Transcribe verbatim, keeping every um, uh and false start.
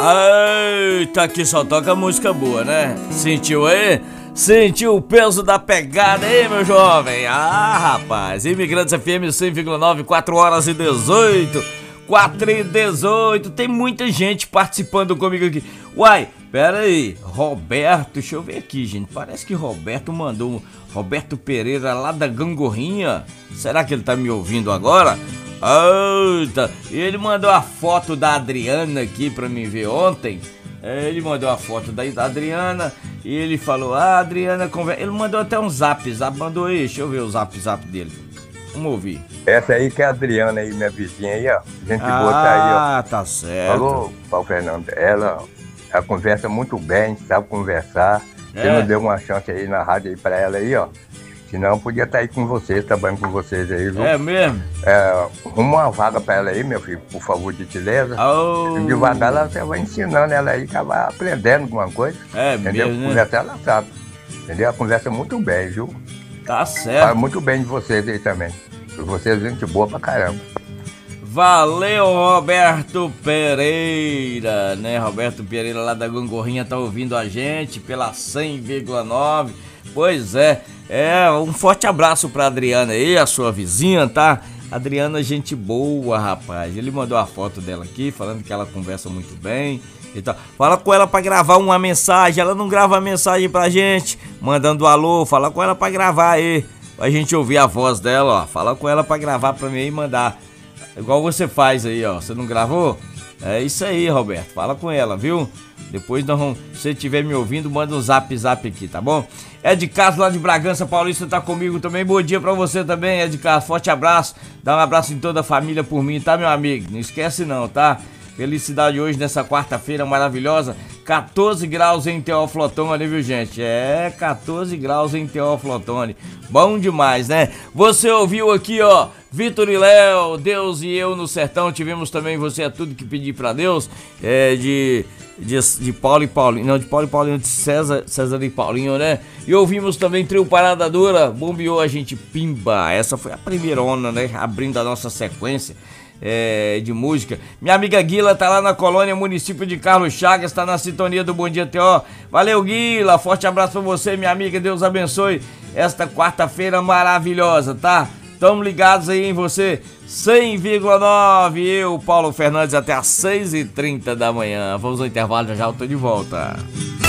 Eita, aqui só toca música boa, né? Sentiu aí? Sentiu o peso da pegada aí, meu jovem? Ah, rapaz, Imigrantes F M cem vírgula nove, quatro horas e dezoito. quatro e dezoito, tem muita gente participando comigo aqui. Uai, pera aí, Roberto, deixa eu ver aqui, gente. Parece que Roberto mandou um Roberto Pereira lá da Gangorrinha. Será que ele tá me ouvindo agora? Eita, ele mandou a foto da Adriana aqui pra mim ver ontem. Ele mandou a foto da Adriana e ele falou, ah, Adriana, conversa. Ele mandou até um zap, zap, mandou aí, deixa eu ver o zap, zap dele. Vamos ouvir. Essa aí que é a Adriana aí, minha vizinha aí, ó. Gente ah, boa tá aí, ó. Ah, tá certo. Falou, Paulo Fernando, ela, ela conversa muito bem, sabe conversar. É. Você não deu uma chance aí na rádio aí pra ela aí, ó. Senão podia estar aí com vocês, trabalhando com vocês aí, viu? É mesmo? É, arruma uma vaga pra ela aí, meu filho, por favor, de gentileza. Oh. Devagar ela, você vai ensinando ela aí, que ela vai aprendendo alguma coisa. É entendeu? mesmo, né? Conversa ela sabe, entendeu? Ela conversa muito bem, viu? Tá certo. Fala muito bem de vocês aí também. Vocês gente boa pra caramba. Valeu, Roberto Pereira, né? Roberto Pereira lá da Gangorrinha tá ouvindo a gente pela cem vírgula nove. Pois é, é um forte abraço pra Adriana aí, a sua vizinha, tá? Adriana, gente boa, rapaz. Ele mandou a foto dela aqui, falando que ela conversa muito bem e tal. Fala com ela pra gravar uma mensagem, ela não grava mensagem pra gente, mandando alô, fala com ela pra gravar aí, pra gente ouvir a voz dela, ó. Fala com ela pra gravar pra mim e mandar. Igual você faz aí, ó. Você não gravou? É isso aí, Roberto. Fala com ela, viu? Depois, nós vamos, se você estiver me ouvindo, manda um zap zap aqui, tá bom? É de Carlos lá de Bragança Paulista tá comigo também. Bom dia pra você também, é de Carlos. Forte abraço. Dá um abraço em toda a família por mim, tá, meu amigo? Não esquece não, tá? Felicidade hoje nessa quarta-feira maravilhosa. catorze graus em Teófilo Otoni, viu, gente? É, catorze graus em Teófilo Otoni. Bom demais, né? Você ouviu aqui, ó, Vitor e Léo, Deus e eu no sertão. Tivemos também Você é Tudo que Pedi pra Deus, é, de, de, de Paulo e Paulinho. Não, de Paulo e Paulinho, de César, César e Paulinho, né? E ouvimos também Trio Parada Dura, Bombeou a Gente Pimba. Essa foi a primeira onda, né? Abrindo a nossa sequência. É, de música. Minha amiga Guila tá lá na colônia, município de Carlos Chagas, tá na sintonia do Bom Dia T O. Valeu, Guila, forte abraço pra você, minha amiga, Deus abençoe esta quarta-feira maravilhosa, tá? Tamo ligados aí em você, cem vírgula nove, eu, Paulo Fernandes, até às seis e trinta da manhã. Vamos ao intervalo, já já eu tô de volta.